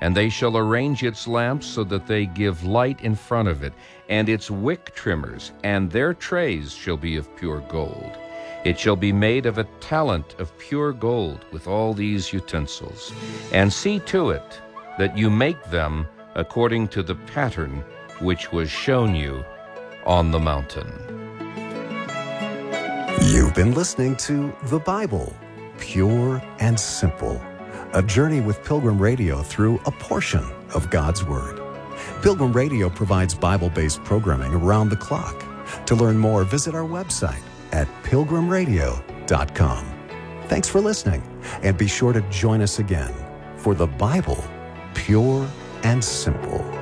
And they shall arrange its lamps so that they give light in front of it, and its wick trimmers, and their trays shall be of pure gold. It shall be made of a talent of pure gold with all these utensils. And see to it that you make them according to the pattern which was shown you on the mountain. You've been listening to The Bible, Pure and Simple, a journey with Pilgrim Radio through a portion of God's Word. Pilgrim Radio provides Bible-based programming around the clock. To learn more, visit our website at pilgrimradio.com. Thanks for listening, and be sure to join us again for The Bible, Pure and Simple.